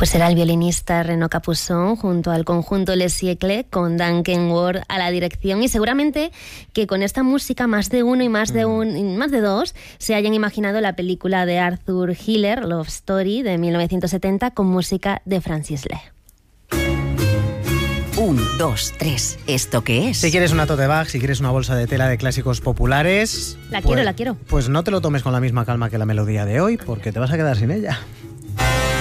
Pues será el violinista Renaud Capuçon junto al conjunto Les Siècles con Duncan Ward a la dirección, y seguramente que con esta música más de uno y más de dos se hayan imaginado la película de Arthur Hiller, Love Story, de 1970, con música de Francis Lee. 1, 2, 3. ¿Esto qué es? Si quieres una tote bag, si quieres una bolsa de tela de clásicos populares... La quiero. Pues no te lo tomes con la misma calma que la melodía de hoy, porque te vas a quedar sin ella.